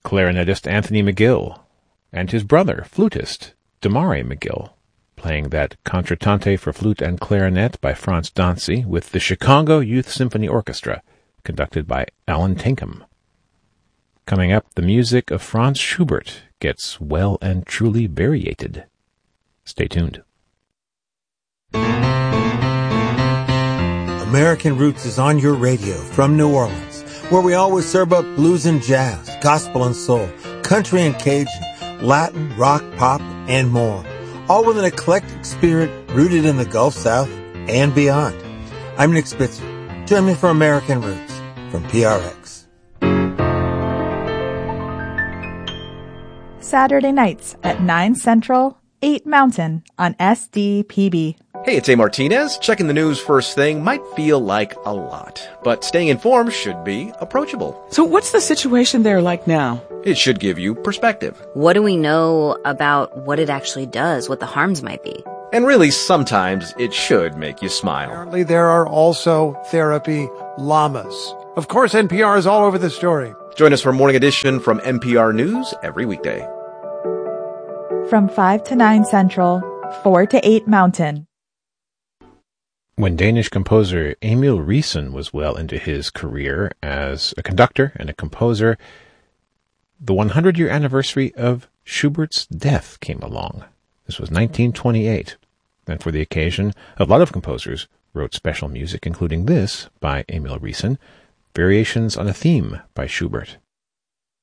clarinetist Anthony McGill, and his brother, flutist Damari McGill, playing that Contratante for flute and clarinet by Franz Dancy with the Chicago Youth Symphony Orchestra, conducted by Alan Tinkham. Coming up, the music of Franz Schubert gets well and truly variated. Stay tuned. American Roots is on your radio from New Orleans, where we always serve up blues and jazz, gospel and soul, country and Cajun, Latin, rock, pop, and more, all with an eclectic spirit rooted in the Gulf South and beyond. I'm Nick Spitzer. Join me for American Roots from PRX. Saturday nights at 9 Central, 8 Mountain on SDPB. Hey, it's A. Martinez. Checking the news first thing might feel like a lot, but staying informed should be approachable. So what's the situation there like now? It should give you perspective. What do we know about what it actually does, what the harms might be? And really, sometimes it should make you smile. Apparently, there are also therapy llamas. Of course, NPR is all over the story. Join us for Morning Edition from NPR News every weekday. From 5 to 9 Central, 4 to 8 Mountain. When Danish composer Emil Riisen was well into his career as a conductor and a composer, the 100-year anniversary of Schubert's death came along. This was 1928, and for the occasion, a lot of composers wrote special music, including this by Emil Riisen, Variations on a Theme by Schubert.